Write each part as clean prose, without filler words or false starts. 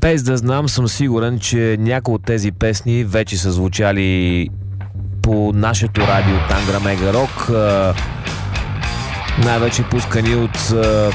Без да знам, съм сигурен, че някои от тези песни вече са звучали по нашето радио Тангра Мега Рок. Най-вече пускани от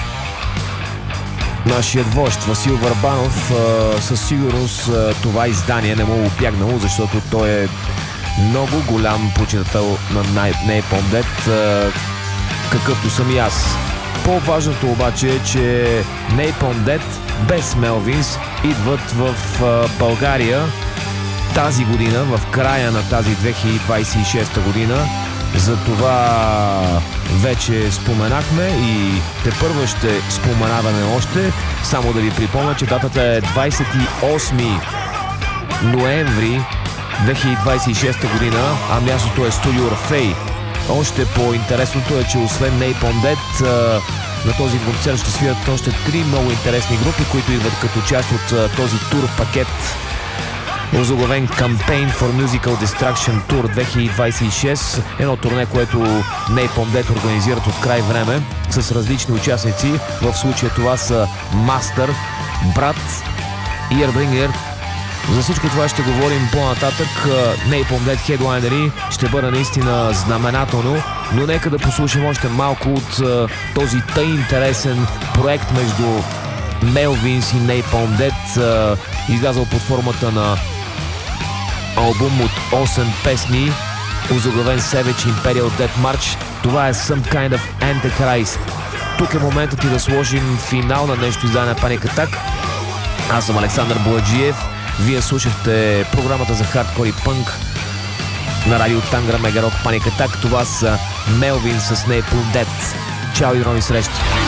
нашият вожд Васил Върбанов. Със сигурност това издание не му е обягнало, защото той е много голям почитател на Napalm Death, какъвто съм и аз. По-важното обаче е, че Napalm Death без Melvins идват в България тази година, в края на тази 2026 година. За това вече споменахме и тепърва ще споменаваме още. Само да ви припомня, че датата е 28 ноември 2026 година, а мястото е Студио Орфей. Още по-интересното е, че освен Napalm Death на този концерт ще свират още 3 много интересни групи, които идват като част от този тур пакет, озаглавен Campaign for Musical Destruction Tour 2026. Едно турне, което Napalm Death организират от край време с различни участници. В случая това са Master, Брат и Earbringer. За всичко това ще говорим по-нататък. Napalm Death хедлайнери ще бъде наистина знаменателно, но нека да послушам още малко от този тъй интересен проект между Melvins и Napalm Death, излязъл под формата на албум от 8 песни, озаглавен Savage Imperial Death March. Това е Some Kind of Antichrist. Тук е моментът и да сложим финал на нещо издание на Panic Attack. Аз съм Александър Бояджиев. Вие слушахте програмата за хардкор и пънк на радио Тангра Мега Рок Panic Attack. Това са Melvins с Napalm Death. Чао и нови срещи!